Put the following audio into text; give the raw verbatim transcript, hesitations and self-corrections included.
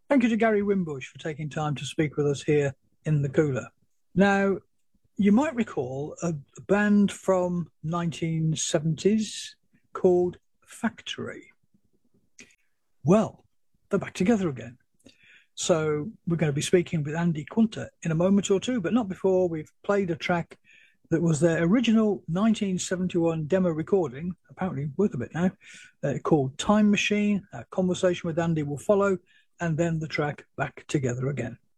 Thank you to Gary Wimbush for taking time to speak with us here in the cooler. Now, you might recall a, a band from nineteen seventies called Factory. Well, they're back together again. So we're going to be speaking with Andy Quunter in a moment or two, but not before we've played a track that was their original nineteen seventy-one demo recording, apparently worth a bit now, uh, called Time Machine. A conversation with Andy will follow, and then the track Back Together Again.